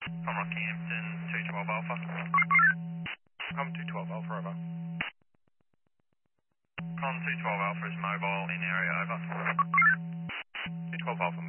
From Rockhampton, 212 Alpha. I'm 212 Alpha, over. Com 212 Alpha is mobile in area, over. 212 Alpha